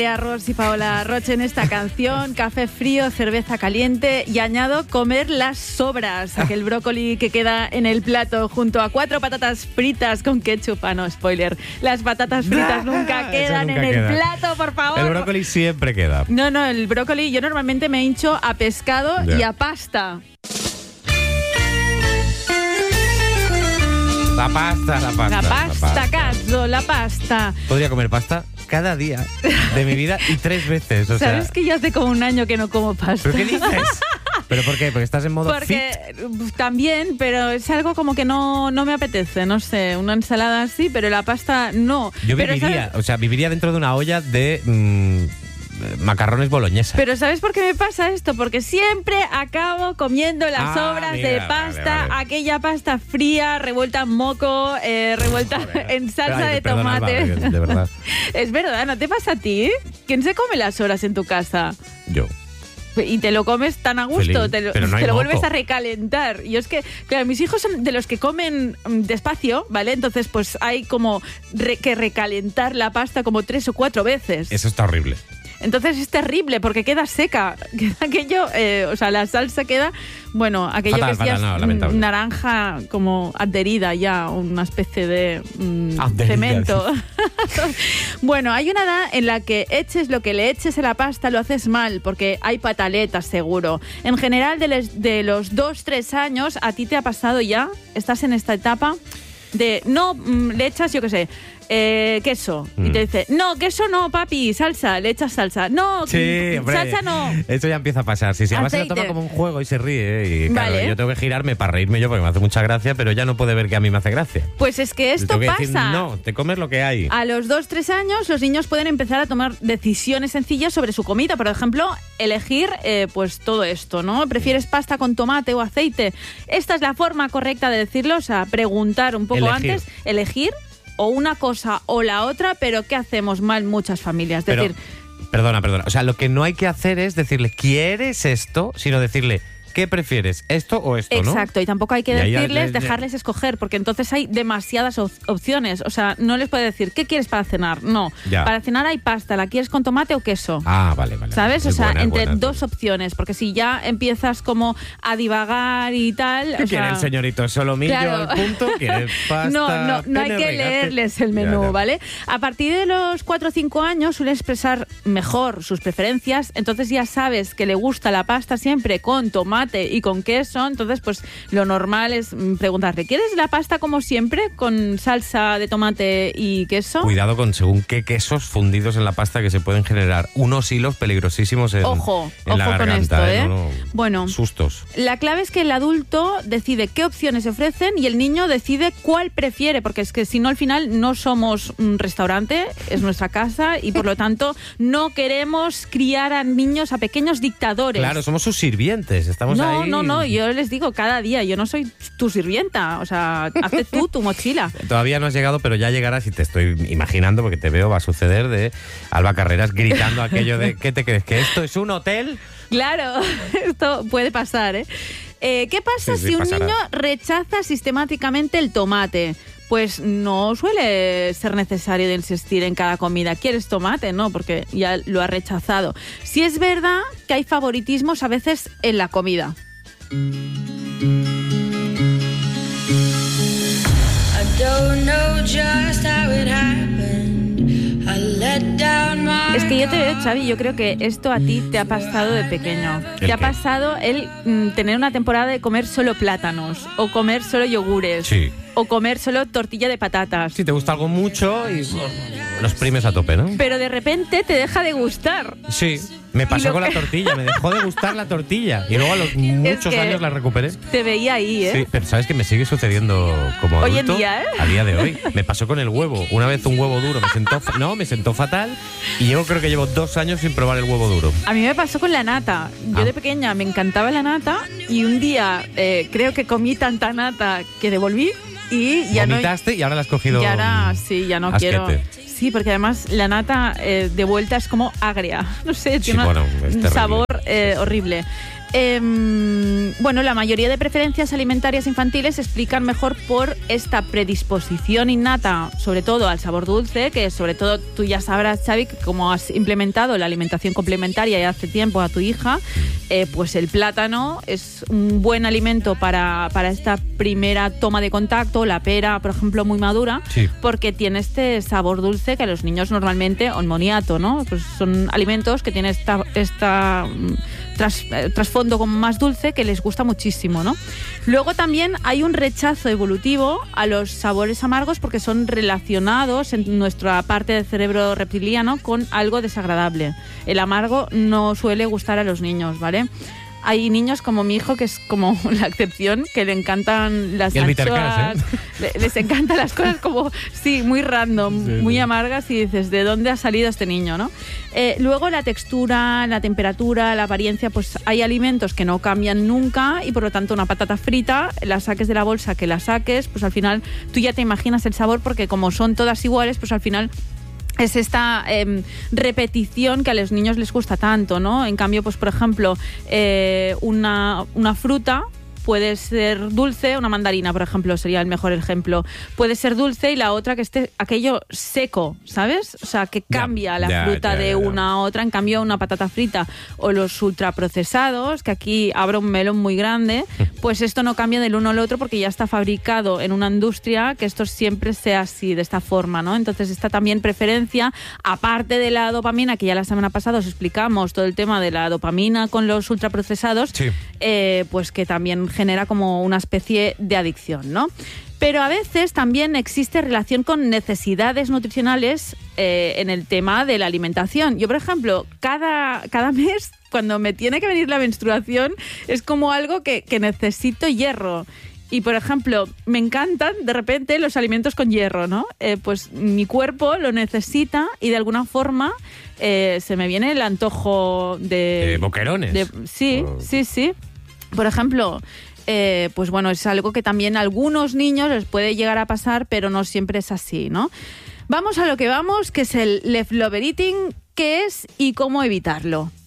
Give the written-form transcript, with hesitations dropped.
Rosy Paola Roche en esta canción, café frío, cerveza caliente y añado comer las sobras, aquel brócoli que queda en el plato junto a 4 patatas fritas con ketchup. No, spoiler, las patatas fritas nunca quedan en el plato, por favor. El brócoli siempre queda. No, el brócoli yo normalmente me hincho a pescado y a pasta. La pasta, Caso, la pasta. Podría comer pasta cada día de mi vida y 3 veces. ¿Sabes que ya hace como un año que no como pasta? ¿Pero qué dices? ¿Pero por qué? ¿Porque estás en modo fit? También, pero es algo como que no me apetece, no sé, una ensalada así, pero la pasta no. Yo viviría dentro de una olla de macarrones boloñesas. Pero ¿sabes por qué me pasa esto? Porque siempre acabo comiendo las sobras de pasta, vale. Aquella pasta fría, revuelta en moco, revuelta en salsa de tomate. De verdad. Es verdad, ¿no te pasa a ti? ¿Quién se come las sobras en tu casa? Yo. Y te lo comes tan a gusto, Feliz, te lo vuelves a recalentar. Y es que, claro, mis hijos son de los que comen despacio, ¿vale? Entonces, pues hay como que recalentar la pasta como 3 o 4 veces. Eso está horrible. Entonces es terrible porque queda seca. Queda aquello, la salsa queda, aquello fatal, que es ya naranja como adherida ya, una especie de cemento. Bueno, hay una edad en la que eches lo que le eches a la pasta lo haces mal, porque hay pataletas seguro. En general, de los 2-3 años, ¿a ti te ha pasado ya? ¿Estás en esta etapa de no le echas, yo qué sé, queso? Y te dice, no, queso no, papi, salsa, le echas salsa. No, sí, hombre, salsa no. Eso ya empieza a pasar. Si además se lo toma como un juego y se ríe. Y claro, yo tengo que girarme para reírme yo porque me hace mucha gracia, pero ya no puede ver que a mí me hace gracia. Pues es que esto pasa. Decir, no, te comes lo que hay. A los 2-3 años los niños pueden empezar a tomar decisiones sencillas sobre su comida. Por ejemplo, elegir pues todo esto, ¿no? ¿Prefieres pasta con tomate o aceite? Esta es la forma correcta de decirlo, o sea, preguntar un poco antes, elegir o una cosa o la otra, pero ¿qué hacemos mal muchas familias? Decir, perdona. O sea, lo que no hay que hacer es decirle, ¿quieres esto? Sino decirle, ¿qué prefieres? ¿Esto o esto? Exacto, ¿no? Y tampoco hay que dejarles escoger, porque entonces hay demasiadas opciones. O sea, no les puede decir, ¿qué quieres para cenar? No. Ya. Para cenar hay pasta, ¿la quieres con tomate o queso? Ah, vale. ¿Sabes? Entre 2 opciones, porque si ya empiezas como a divagar y tal... ¿Qué quiere el señorito? ¿Solomillo al punto? ¿Quiere pasta? No hay que leerles el menú, ya. ¿Vale? A partir de los 4 o 5 años suele expresar mejor sus preferencias, entonces ya sabes que le gusta la pasta siempre con tomate y con queso, entonces pues lo normal es preguntarle, ¿quieres la pasta como siempre con salsa de tomate y queso? Cuidado con según qué quesos fundidos en la pasta, que se pueden generar unos hilos peligrosísimos en la garganta. Con esto, ¿eh? Bueno, sustos. La clave es que el adulto decide qué opciones se ofrecen y el niño decide cuál prefiere, porque es que si no al final no somos un restaurante, es nuestra casa y por lo tanto no queremos criar a niños, a pequeños dictadores. Claro, somos sus sirvientes, estamos ahí. No, yo les digo cada día, yo no soy tu sirvienta, o sea, hazte tú tu mochila. Todavía no has llegado, pero ya llegarás y te estoy imaginando, porque te veo, va a suceder, de Alba Carreras gritando aquello de ¿qué te crees? ¿Que esto es un hotel? Claro, esto puede pasar, ¿eh? ¿Qué pasa si un niño rechaza sistemáticamente el tomate? Pues no suele ser necesario de insistir en cada comida. ¿Quieres tomate? No, porque ya lo ha rechazado. Sí es verdad que hay favoritismos a veces en la comida. Es que yo te veo, Xavi, yo creo que esto a ti te ha pasado de pequeño. Te ha pasado el tener una temporada de comer solo plátanos o comer solo yogures. Sí. O comer solo tortilla de patatas. Si te gusta algo mucho y los primes a tope, ¿no? Pero de repente te deja de gustar. Sí, me pasó con la tortilla, me dejó de gustar la tortilla. Y luego a los muchos años la recuperé. Te veía ahí, ¿eh? Sí, pero ¿sabes que me sigue sucediendo como adulto? Hoy en día, ¿eh? A día de hoy. Me pasó con el huevo. Una vez un huevo duro me sentó fatal. Y yo creo que llevo 2 años sin probar el huevo duro. A mí me pasó con la nata. Yo de pequeña me encantaba la nata. Y un día creo que comí tanta nata que devolví. Y ya vomitaste y ahora la has cogido. Y ahora sí, ya no asquete. Quiero. Sí, porque además la nata de vuelta es como agria. No sé, tiene un sabor horrible. Bueno, la mayoría de preferencias alimentarias infantiles se explican mejor por esta predisposición innata, sobre todo al sabor dulce, que sobre todo tú ya sabrás, Xavi, que como has implementado la alimentación complementaria ya hace tiempo a tu hija, pues el plátano es un buen alimento para esta primera toma de contacto, la pera, por ejemplo, muy madura, sí, porque tiene este sabor dulce que a los niños normalmente, o moniato, ¿no? Pues son alimentos que tienen esta trasfondo como más dulce que les gusta muchísimo, ¿no? Luego también hay un rechazo evolutivo a los sabores amargos porque son relacionados en nuestra parte del cerebro reptiliano con algo desagradable. El amargo no suele gustar a los niños, ¿vale? Hay niños como mi hijo, que es como la excepción, que le encantan las anchoas, les encantan las cosas como, sí, muy random, sí, muy amargas, y dices, ¿de dónde ha salido este niño, no? Luego la textura, la temperatura, la apariencia, pues hay alimentos que no cambian nunca y por lo tanto una patata frita, la saques de la bolsa que la saques, pues al final tú ya te imaginas el sabor porque como son todas iguales, pues al final es esta repetición que a los niños les gusta tanto, ¿no? En cambio, pues por ejemplo, una fruta puede ser dulce, una mandarina, por ejemplo, sería el mejor ejemplo. Puede ser dulce y la otra que esté aquello seco, ¿sabes? O sea, que cambia la fruta de una a otra. En cambio, una patata frita o los ultraprocesados, que aquí abro un melón muy grande, pues esto no cambia del uno al otro porque ya está fabricado en una industria que esto siempre sea así, de esta forma, ¿no? Entonces, esta también preferencia, aparte de la dopamina, que ya la semana pasada os explicamos todo el tema de la dopamina con los ultraprocesados, sí, pues que también genera como una especie de adicción, ¿no? Pero a veces también existe relación con necesidades nutricionales en el tema de la alimentación. Yo, por ejemplo, cada mes, cuando me tiene que venir la menstruación, es como algo que necesito hierro. Y, por ejemplo, me encantan de repente los alimentos con hierro, ¿no? Pues mi cuerpo lo necesita y de alguna forma se me viene el antojo de boquerones. Sí. Por ejemplo, pues bueno, es algo que también a algunos niños les puede llegar a pasar, pero no siempre es así, ¿no? Vamos a lo que vamos, que es el leftover eating, qué es y cómo evitarlo.